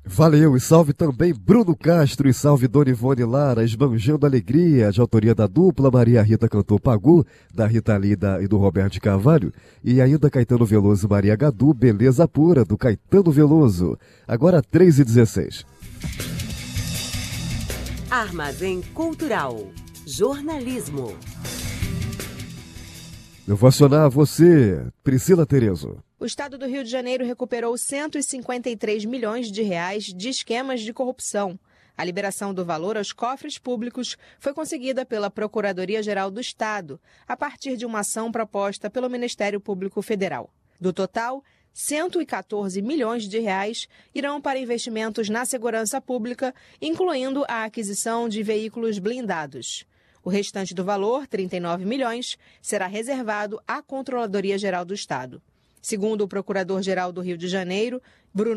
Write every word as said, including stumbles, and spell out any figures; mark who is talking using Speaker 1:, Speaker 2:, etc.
Speaker 1: Valeu, e salve também Bruno Castro e salve Dona Ivone Lara, Esbanjando Alegria, de autoria da dupla Maria Rita cantou Pagu, da Rita Lee e do Roberto de Carvalho, e ainda Caetano Veloso e Maria Gadu, Beleza Pura, do Caetano Veloso. Agora três e dezesseis.
Speaker 2: Armazém Cultural. Jornalismo.
Speaker 1: Eu vou acionar você, Priscila Terezo.
Speaker 3: O Estado do Rio de Janeiro recuperou cento e cinquenta e três milhões de reais de esquemas de corrupção. A liberação do valor aos cofres públicos foi conseguida pela Procuradoria-Geral do Estado, a partir de uma ação proposta pelo Ministério Público Federal. Do total, cento e quatorze milhões de reais irão para investimentos na segurança pública, incluindo a aquisição de veículos blindados. O restante do valor, trinta e nove milhões, será reservado à Controladoria-Geral do Estado. Segundo o Procurador-Geral do Rio de Janeiro, Bruno